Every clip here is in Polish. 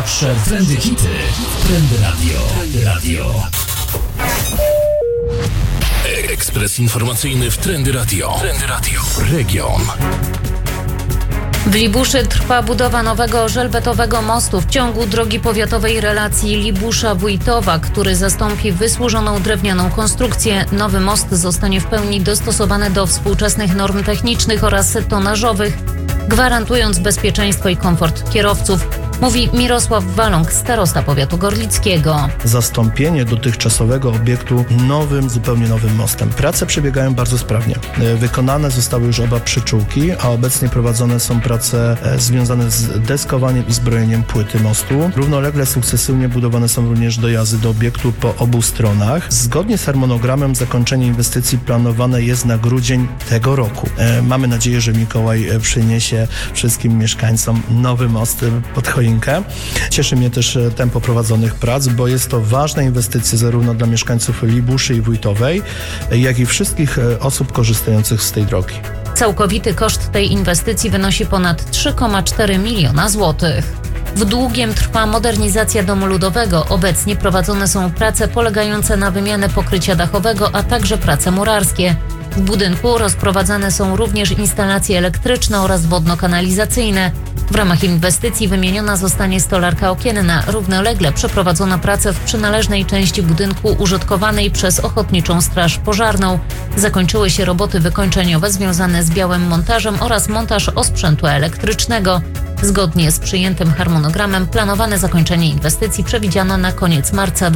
Najnowsze trendy hity. Trendy Radio. Ekspres informacyjny w Trendy Radio. Region. W Libuszy trwa budowa nowego żelbetowego mostu w ciągu drogi powiatowej relacji Libusza-Wójtowa, który zastąpi wysłużoną drewnianą konstrukcję. Nowy most zostanie w pełni dostosowany do współczesnych norm technicznych oraz tonażowych, gwarantując bezpieczeństwo i komfort kierowców, mówi Mirosław Waląg, starosta powiatu gorlickiego. Zastąpienie dotychczasowego obiektu zupełnie nowym mostem. Prace przebiegają bardzo sprawnie. Wykonane zostały już oba przyczółki, a obecnie prowadzone są prace związane z deskowaniem i zbrojeniem płyty mostu. Równolegle sukcesywnie budowane są również dojazdy do obiektu po obu stronach. Zgodnie z harmonogramem zakończenie inwestycji planowane jest na grudzień tego roku. Mamy nadzieję, że Mikołaj przyniesie wszystkim mieszkańcom nowy most pod choinkę. Cieszy mnie też tempo prowadzonych prac, bo jest to ważna inwestycja zarówno dla mieszkańców Libuszy i Wójtowej, jak i wszystkich osób korzystających z tej drogi. Całkowity koszt tej inwestycji wynosi ponad 3,4 miliona złotych. W Długiem trwa modernizacja domu ludowego. Obecnie prowadzone są prace polegające na wymianie pokrycia dachowego, a także prace murarskie. W budynku rozprowadzane są również instalacje elektryczne oraz wodno-kanalizacyjne. W ramach inwestycji wymieniona zostanie stolarka okienna. Równolegle przeprowadzono pracę w przynależnej części budynku użytkowanej przez Ochotniczą Straż Pożarną. Zakończyły się roboty wykończeniowe związane z białym montażem oraz montaż osprzętu elektrycznego. Zgodnie z przyjętym harmonogramem planowane zakończenie inwestycji przewidziano na koniec marca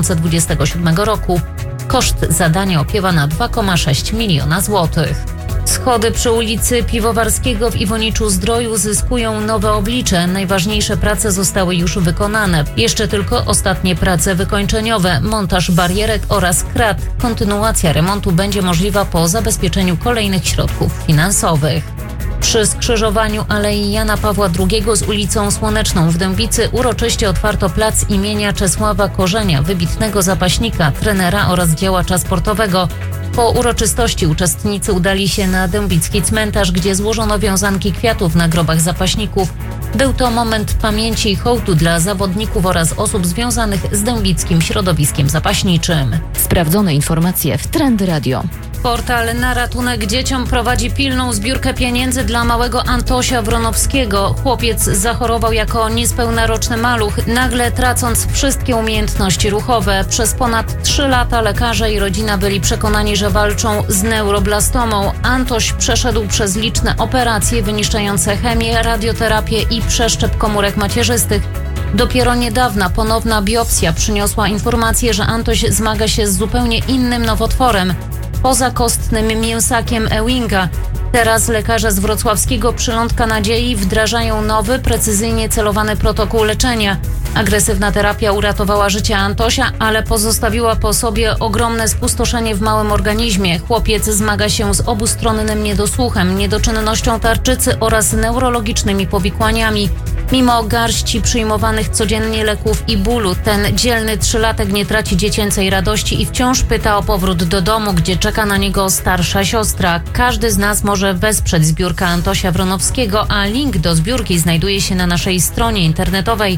2027 roku. Koszt zadania opiewa na 2,6 miliona złotych. Schody przy ulicy Piwowarskiego w Iwoniczu-Zdroju zyskują nowe oblicze. Najważniejsze prace zostały już wykonane. Jeszcze tylko ostatnie prace wykończeniowe, montaż barierek oraz krat. Kontynuacja remontu będzie możliwa po zabezpieczeniu kolejnych środków finansowych. Przy skrzyżowaniu Alei Jana Pawła II z ulicą Słoneczną w Dębicy uroczyście otwarto plac imienia Czesława Korzenia, wybitnego zapaśnika, trenera oraz działacza sportowego. Po uroczystości uczestnicy udali się na dębicki cmentarz, gdzie złożono wiązanki kwiatów na grobach zapaśników. Był to moment pamięci i hołdu dla zawodników oraz osób związanych z dębickim środowiskiem zapaśniczym. Sprawdzone informacje w Trendy Radio. Portal Na Ratunek Dzieciom prowadzi pilną zbiórkę pieniędzy dla małego Antosia Wronowskiego. Chłopiec zachorował jako niespełnaroczny maluch, nagle tracąc wszystkie umiejętności ruchowe. Przez ponad 3 lata lekarze i rodzina byli przekonani, że walczą z neuroblastomą. Antoś przeszedł przez liczne operacje wyniszczające chemię, radioterapię i przeszczep komórek macierzystych. Dopiero niedawna ponowna biopsja przyniosła informację, że Antoś zmaga się z zupełnie innym nowotworem, pozakostnym mięsakiem Ewinga. Teraz lekarze z wrocławskiego Przylądka Nadziei wdrażają nowy, precyzyjnie celowany protokół leczenia. Agresywna terapia uratowała życie Antosia, ale pozostawiła po sobie ogromne spustoszenie w małym organizmie. Chłopiec zmaga się z obustronnym niedosłuchem, niedoczynnością tarczycy oraz neurologicznymi powikłaniami. Mimo garści przyjmowanych codziennie leków i bólu, ten dzielny 3-latek nie traci dziecięcej radości i wciąż pyta o powrót do domu, gdzie czeka na niego starsza siostra. Każdy z nas może wesprzeć zbiórkę Antosia Wronowskiego, a link do zbiórki znajduje się na naszej stronie internetowej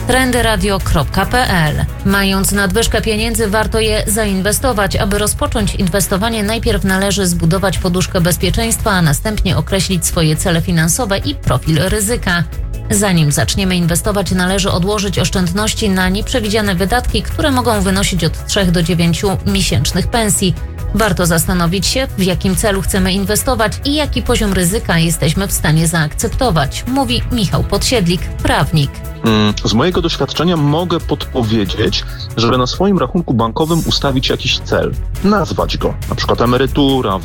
trendyradio.pl. Mając nadwyżkę pieniędzy, warto je zainwestować. Aby rozpocząć inwestowanie, najpierw należy zbudować poduszkę bezpieczeństwa, a następnie określić swoje cele finansowe i profil ryzyka. Zanim zaczniemy inwestować, należy odłożyć oszczędności na nieprzewidziane wydatki, które mogą wynosić od 3 do 9 miesięcznych pensji. Warto zastanowić się, w jakim celu chcemy inwestować i jaki poziom ryzyka jesteśmy w stanie zaakceptować, mówi Michał Podsiedlik, prawnik. Z mojego doświadczenia mogę podpowiedzieć, żeby na swoim rachunku bankowym ustawić jakiś cel, nazwać go, na przykład emerytura,